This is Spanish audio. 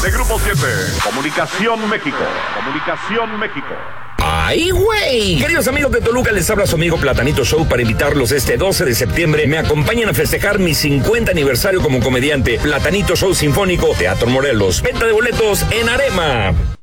de Grupo 7. Comunicación México. Comunicación México. ¡Ay, güey! Queridos amigos de Toluca, les habla su amigo Platanito Show para invitarlos este 12 de septiembre. Me acompañan a festejar mi 50 aniversario como comediante. Platanito Show Sinfónico, Teatro Morelos. Venta de boletos en Arema.